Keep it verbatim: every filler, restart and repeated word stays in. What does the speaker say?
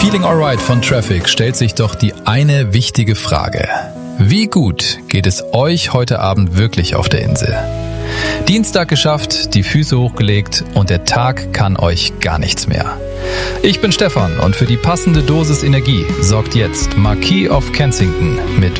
Feeling Alright von Traffic stellt sich doch die eine wichtige Frage. Wie gut geht es euch heute Abend wirklich auf der Insel? Dienstag geschafft, die Füße hochgelegt und der Tag kann euch gar nichts mehr. Ich bin Stefan und für die passende Dosis Energie sorgt jetzt Marquis of Kensington mit